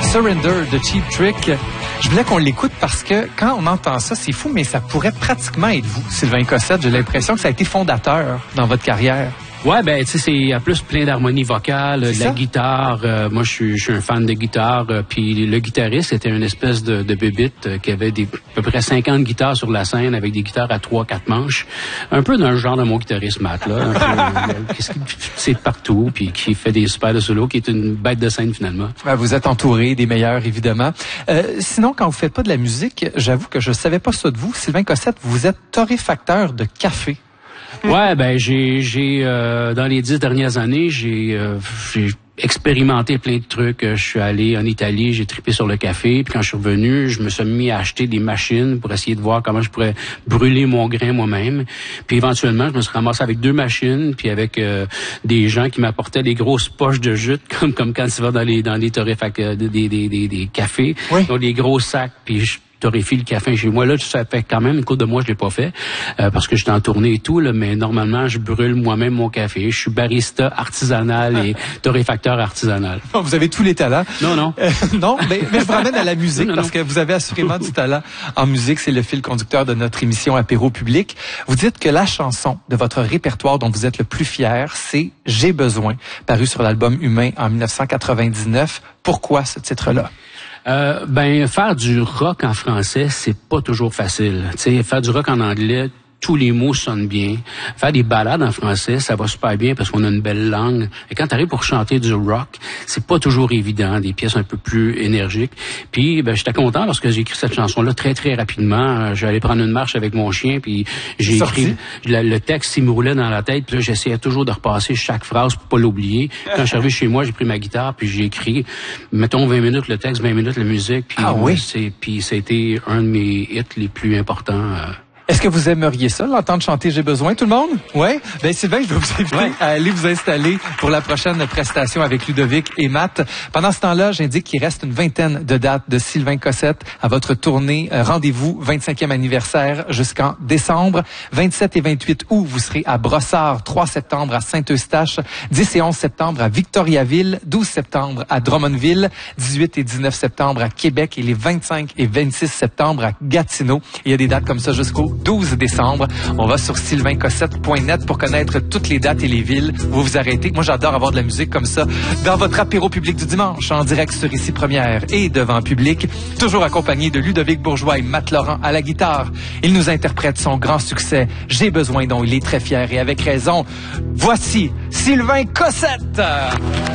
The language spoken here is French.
Surrender de Cheap Trick. Je voulais qu'on l'écoute parce que quand on entend ça, c'est fou, mais ça pourrait pratiquement être vous, Sylvain Cossette. J'ai l'impression que ça a été fondateur dans votre carrière. Ouais, ben, tu sais, c'est en plus plein d'harmonie vocale, de la guitare. Moi, je suis un fan de guitare. Puis le guitariste était une espèce de bébite qui avait à peu près 50 guitares sur la scène avec des guitares à 3-4 manches. Un peu dans le genre de mon guitariste Matt, là. C'est partout, puis qui fait des super de solo, qui est une bête de scène finalement. Vous êtes entouré des meilleurs, évidemment. Sinon, quand vous faites pas de la musique, j'avoue que je savais pas ça de vous. Sylvain Cossette, vous êtes torréfacteur de café. Ouais, ben j'ai dans les 10 dernières années, j'ai expérimenté plein de trucs. Je suis allé en Italie, j'ai trippé sur le café, puis quand je suis revenu, je me suis mis à acheter des machines pour essayer de voir comment je pourrais brûler mon grain moi-même. Puis éventuellement, je me suis ramassé avec 2 machines, puis avec des gens qui m'apportaient des grosses poches de jute, comme quand tu vas dans les torréfacteurs des cafés, oui. Donc des gros sacs, puis je torréfie le café chez moi. Là, ça fait quand même une couple de mois que je l'ai pas fait parce que j'étais en tournée et tout, là, mais normalement, je brûle moi-même mon café. Je suis barista artisanal et torréfacteur artisanal. Vous avez tous les talents. Non. Non, mais je vous ramène à la musique parce que vous avez assurément du talent en musique. C'est le fil conducteur de notre émission Apéro Public. Vous dites que la chanson de votre répertoire dont vous êtes le plus fier, c'est « J'ai besoin », paru sur l'album Humain en 1999. Pourquoi ce titre-là? Faire du rock en français, c'est pas toujours facile. Tu sais, faire du rock en anglais, tous les mots sonnent bien. Faire des ballades en français, ça va super bien parce qu'on a une belle langue. Et quand t'arrives pour chanter du rock, c'est pas toujours évident, des pièces un peu plus énergiques. Puis, j'étais content parce que j'ai écrit cette chanson-là très, très rapidement. J'allais prendre une marche avec mon chien, puis j'ai écrit le texte, il me roulait dans la tête, puis là, j'essayais toujours de repasser chaque phrase pour pas l'oublier. Quand je suis arrivé chez moi, j'ai pris ma guitare, puis j'ai écrit, mettons 20 minutes le texte, 20 minutes la musique, puis puis c'était un de mes hits les plus importants. Est-ce que vous aimeriez ça, l'entendre chanter « J'ai besoin », tout le monde? Ouais. Ben Sylvain, je vais vous inviter à aller vous installer pour la prochaine prestation avec Ludovic et Matt. Pendant ce temps-là, j'indique qu'il reste une vingtaine de dates de Sylvain Cossette à votre tournée Rendez-vous 25e anniversaire jusqu'en décembre. 27 et 28 août, vous serez à Brossard, 3 septembre à Saint-Eustache, 10 et 11 septembre à Victoriaville, 12 septembre à Drummondville, 18 et 19 septembre à Québec et les 25 et 26 septembre à Gatineau. Il y a des dates comme ça jusqu'au 12 décembre. On va sur sylvaincossette.net pour connaître toutes les dates et les villes où vous vous arrêtez. Moi, j'adore avoir de la musique comme ça dans votre apéro public du dimanche, en direct sur Ici Première et devant public, toujours accompagné de Ludovic Bourgeois et Matt Laurent à la guitare. Il nous interprète son grand succès, J'ai besoin, dont il est très fier et avec raison. Voici Sylvain Cossette!